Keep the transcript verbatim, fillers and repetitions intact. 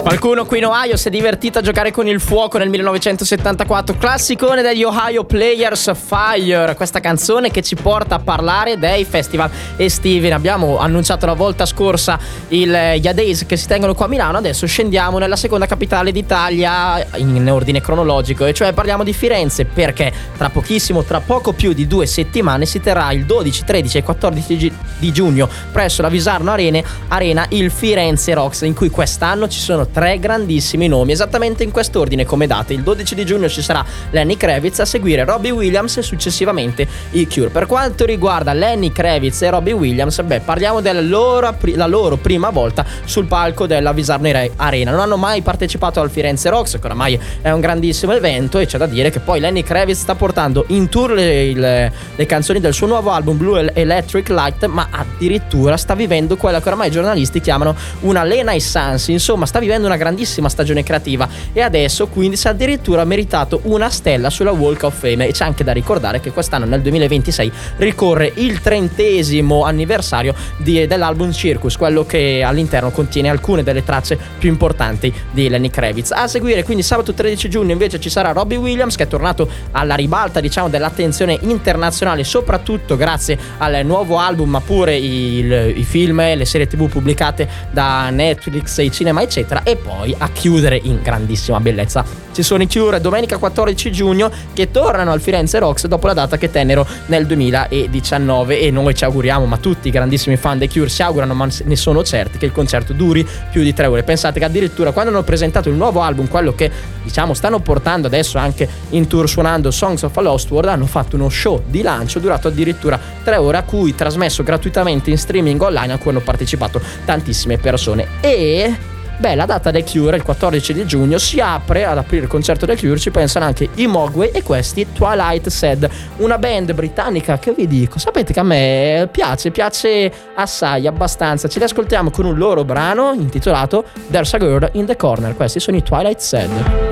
Qualcuno qui in Ohio si è divertito a giocare con il fuoco nel millenovecentosettantaquattro, classicone degli Ohio Players, Fire, questa canzone che ci porta a parlare dei festival estivi. Ne abbiamo annunciato la volta scorsa il Yadays che si tengono qua a Milano, adesso scendiamo nella seconda capitale d'Italia in ordine cronologico, e cioè parliamo di Firenze, perché tra pochissimo, tra poco più di due settimane, si terrà il dodici, tredici e quattordici di giugno presso la Visarno Arena, Arena il Firenze Rocks, in cui quest'anno ci sono tre grandissimi nomi, esattamente in quest'ordine come date. Il dodici di giugno ci sarà Lenny Kravitz, a seguire Robbie Williams e successivamente i Cure. Per quanto riguarda Lenny Kravitz e Robbie Williams, beh, parliamo della loro, la loro prima volta sul palco della Visarno Arena. Non hanno mai partecipato al Firenze Rocks, che oramai è un grandissimo evento, e c'è da dire che poi Lenny Kravitz sta portando in tour le, le, le canzoni del suo nuovo album Blue Electric Light, ma addirittura sta vivendo quella che oramai i giornalisti chiamano una Renaissance. Insomma, sta vivendo una grandissima stagione creativa, e adesso quindi si è addirittura meritato una stella sulla Walk of Fame. E c'è anche da ricordare che quest'anno, nel duemilaventisei, ricorre il trentesimo anniversario di, dell'album Circus, quello che all'interno contiene alcune delle tracce più importanti di Lenny Kravitz. A seguire quindi sabato tredici giugno invece ci sarà Robbie Williams, che è tornato alla ribalta, diciamo, dell'attenzione internazionale, soprattutto grazie al nuovo album, ma pure il, i film e le serie tv pubblicate da Netflix, i cinema eccetera. E poi a chiudere in grandissima bellezza ci sono i Cure, domenica quattordici giugno, che tornano al Firenze Rocks dopo la data che tennero nel duemiladiciannove, e noi ci auguriamo, ma tutti i grandissimi fan dei Cure si augurano, ma ne sono certi, che il concerto duri più di tre ore. Pensate che addirittura quando hanno presentato il nuovo album, quello che diciamo stanno portando adesso anche in tour suonando Songs of a Lost World, hanno fatto uno show di lancio durato addirittura tre ore, a cui trasmesso gratuitamente in streaming online, a cui hanno partecipato tantissime persone. E beh, la data dei Cure, il quattordici di giugno, si apre ad aprire il concerto dei Cure, ci pensano anche i Mogwai e questi Twilight Sad, una band britannica che vi dico, sapete che a me piace, piace assai, abbastanza. Ce li ascoltiamo con un loro brano intitolato There's a Girl in the Corner. Questi sono i Twilight Sad.